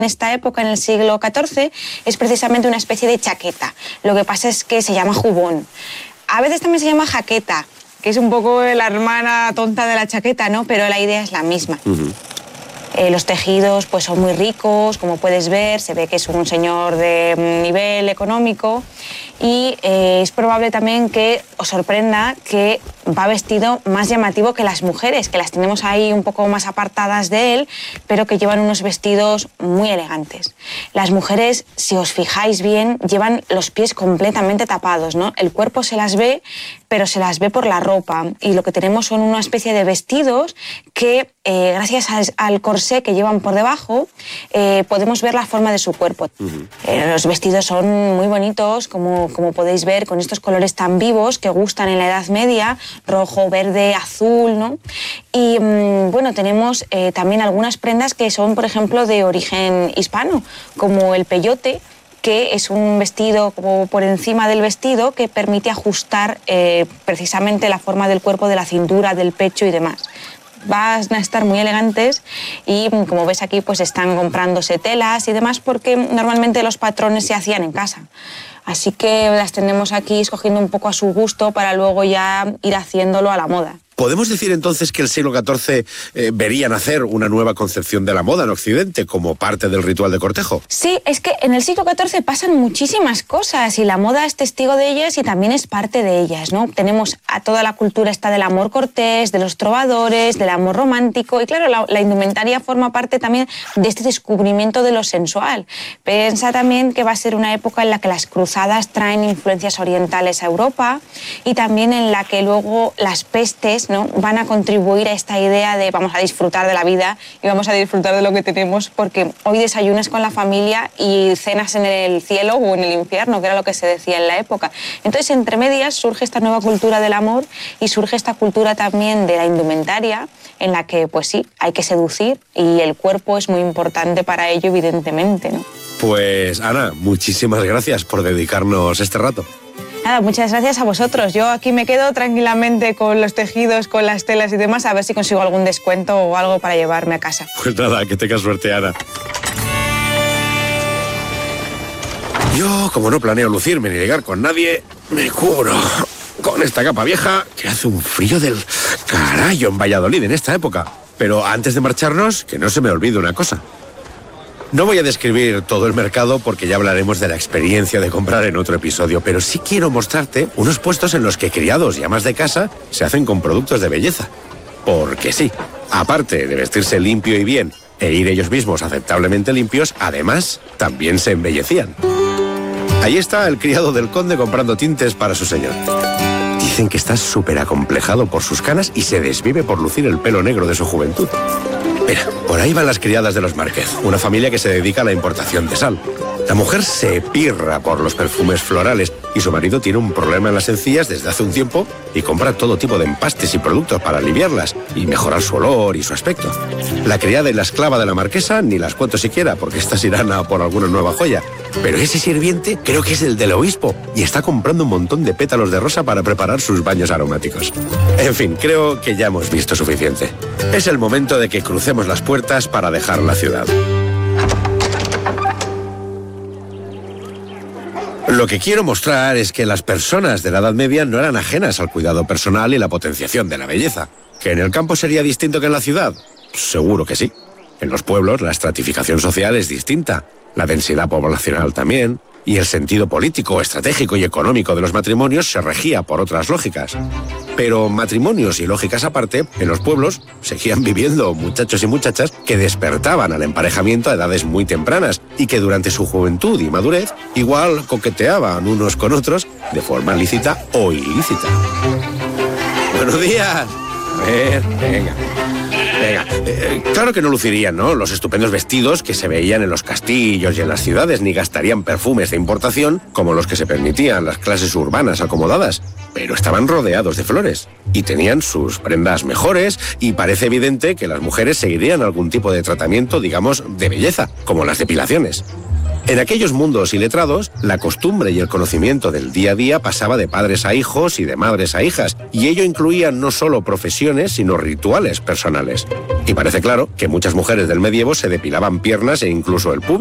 En esta época, en el siglo XIV, es precisamente una especie de chaqueta. Lo que pasa es que se llama jubón. A veces también se llama jaqueta, que es un poco la hermana tonta de la chaqueta, ¿no? Pero la idea es la misma. Los tejidos pues, son muy ricos, como puedes ver, se ve que es un señor de nivel económico y es probable también que os sorprenda que va vestido más llamativo que las mujeres, que las tenemos ahí un poco más apartadas de él, pero que llevan unos vestidos muy elegantes. Las mujeres, si os fijáis bien, llevan los pies completamente tapados, ¿no? El cuerpo se las ve, pero se las ve por la ropa y lo que tenemos son una especie de vestidos que gracias al corsé que llevan por debajo podemos ver la forma de su cuerpo. Los vestidos son muy bonitos, como podéis ver, con estos colores tan vivos que gustan en la Edad Media, rojo, verde, azul, ¿no? Y bueno, tenemos también algunas prendas que son, por ejemplo, de origen hispano, como el peyote, que es un vestido como por encima del vestido que permite ajustar precisamente la forma del cuerpo, de la cintura, del pecho y demás. Van a estar muy elegantes y como ves aquí pues están comprándose telas y demás porque normalmente los patrones se hacían en casa. Así que las tenemos aquí escogiendo un poco a su gusto para luego ya ir haciéndolo a la moda. ¿Podemos decir entonces que el siglo XIV vería nacer una nueva concepción de la moda en Occidente como parte del ritual de cortejo? Sí, es que en el siglo XIV pasan muchísimas cosas y la moda es testigo de ellas y también es parte de ellas, ¿no? Tenemos a toda la cultura esta del amor cortés, de los trovadores, del amor romántico y claro, la indumentaria forma parte también de este descubrimiento de lo sensual. Piensa también que va a ser una época en la que las cruzadas traen influencias orientales a Europa y también en la que luego las pestes, ¿no?, van a contribuir a esta idea de vamos a disfrutar de la vida y vamos a disfrutar de lo que tenemos porque hoy desayunas con la familia y cenas en el cielo o en el infierno, que era lo que se decía en la época. Entonces, entre medias surge esta nueva cultura del amor y surge esta cultura también de la indumentaria en la que, pues sí, hay que seducir y el cuerpo es muy importante para ello, evidentemente, ¿no? Pues, Ana, muchísimas gracias por dedicarnos este rato. Nada, muchas gracias a vosotros. Yo aquí me quedo tranquilamente con los tejidos, con las telas y demás, a ver si consigo algún descuento o algo para llevarme a casa. Pues nada, que tengas suerte, Ana. Yo, como no planeo lucirme ni llegar con nadie, me cubro con esta capa vieja que hace un frío del carajo en Valladolid en esta época. Pero antes de marcharnos, que no se me olvide una cosa. No voy a describir todo el mercado porque ya hablaremos de la experiencia de comprar en otro episodio, pero sí quiero mostrarte unos puestos en los que criados y amas de casa se hacen con productos de belleza. Porque sí, aparte de vestirse limpio y bien e ir ellos mismos aceptablemente limpios, además también se embellecían. Ahí está el criado del conde comprando tintes para su señor. Dicen que está súper acomplejado por sus canas y se desvive por lucir el pelo negro de su juventud. Mira, por ahí van las criadas de los Márquez, una familia que se dedica a la importación de sal. La mujer se pirra por los perfumes florales y su marido tiene un problema en las encías desde hace un tiempo y compra todo tipo de empastes y productos para aliviarlas y mejorar su olor y su aspecto. La criada y la esclava de la marquesa ni las cuento siquiera porque estas irán a por alguna nueva joya. Pero ese sirviente creo que es el del obispo y está comprando un montón de pétalos de rosa para preparar sus baños aromáticos. En fin, creo que ya hemos visto suficiente. Es el momento de que crucemos las puertas para dejar la ciudad. Lo que quiero mostrar es que las personas de la Edad Media no eran ajenas al cuidado personal y la potenciación de la belleza. ¿Que en el campo sería distinto que en la ciudad? Seguro que sí. En los pueblos la estratificación social es distinta, la densidad poblacional también, y el sentido político, estratégico y económico de los matrimonios se regía por otras lógicas. Pero matrimonios y lógicas aparte, en los pueblos seguían viviendo muchachos y muchachas que despertaban al emparejamiento a edades muy tempranas y que durante su juventud y madurez igual coqueteaban unos con otros de forma lícita o ilícita. ¡Buenos días! A ver, venga. Claro que no lucirían, ¿no?, los estupendos vestidos que se veían en los castillos y en las ciudades, ni gastarían perfumes de importación como los que se permitían las clases urbanas acomodadas, pero estaban rodeados de flores y tenían sus prendas mejores y parece evidente que las mujeres seguirían algún tipo de tratamiento, digamos, de belleza, como las depilaciones. En aquellos mundos iletrados, la costumbre y el conocimiento del día a día pasaba de padres a hijos y de madres a hijas, y ello incluía no solo profesiones, sino rituales personales. Y parece claro que muchas mujeres del medievo se depilaban piernas e incluso el pubis.